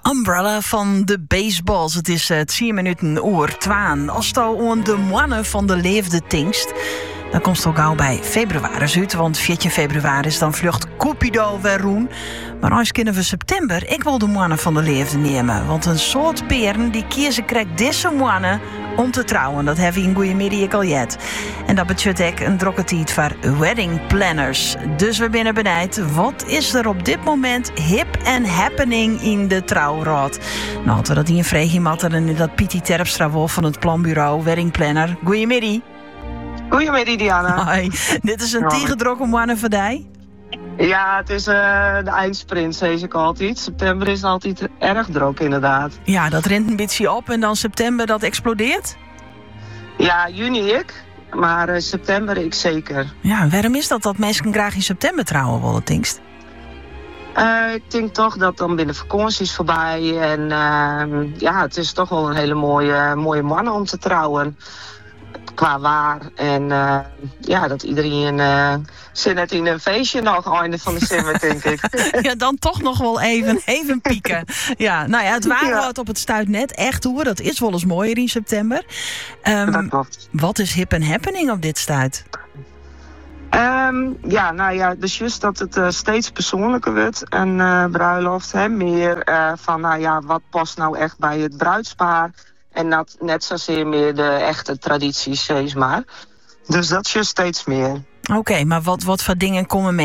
Umbrella van de Baseballs. Het is 10 minuten oer 12. Als je aan de mannen van de leefde tingst, dan komt het ook gauw bij februari uit. Want 14 februari is dan vlucht Cupido weer roen. Maar als kunnen we september, ik wil de mannen van de leefde nemen. Want een soort peren die kiezen krijgt deze mannen om te trouwen. Dat hebben we in Goeiemiddag al jet. En dat betekent ook een drokke tijd voor wedding planners. Dus we binnen benijd, wat is er op dit moment hip en happening in de trouwraad? Nou, hadden we dat in vreegje matten en dat Pietie Terpstra-Wolf van het planbureau wedding planner. Goeiemiddag. Goedemiddag, Diana. Hoi. Dit is een tiegedrokke mannen voor die? Ja, het is de eindsprint, zeg ik altijd. September is altijd erg druk, inderdaad. Ja, dat rent een beetje op en dan september dat explodeert? Ja, juni ik, maar september ik zeker. Ja, waarom is dat mensen graag in september trouwen willen, denkst? Ik denk toch dat dan binnen vakantie is voorbij. En ja, het is toch wel een hele mooie man om te trouwen. Qua waar. En ja, dat iedereen zit net in een feestje nog einde van de zomer, denk ik. Ja, dan toch nog wel even pieken. Ja, nou ja, het waarhoudt op het stuit net echt hoor. Dat is wel eens mooier in september. Dat klopt. Wat is hip en happening op dit stuit? Ja, nou ja, dus juist dat het steeds persoonlijker wordt. Een bruiloft, hè, meer van, nou ja, wat past nou echt bij het bruidspaar? En dat net zozeer meer de echte tradities, zeg maar. Dus dat is juist steeds meer. Oké, maar wat voor dingen komen mee?